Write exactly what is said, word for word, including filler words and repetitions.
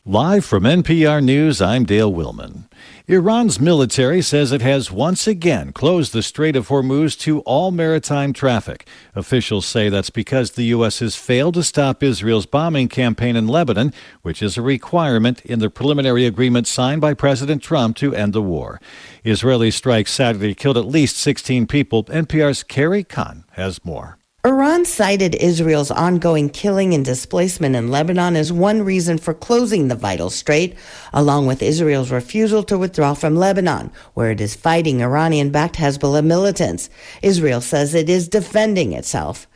Live from N P R News, I'm Dale Willman. Iran's military says it has once again closed the Strait of Hormuz to all maritime traffic. Officials say that's because the U S has failed to stop Israel's bombing campaign in Lebanon, which is a requirement in the preliminary agreement signed by President Trump to end the war. Israeli strikes Saturday killed at least sixteen people. N P R's Carrie Kahn has more. Iran cited Israel's ongoing killing and displacement in Lebanon as one reason for closing the vital strait, along with Israel's refusal to withdraw from Lebanon, where it is fighting Iranian-backed Hezbollah militants. Israel says it is defending itself.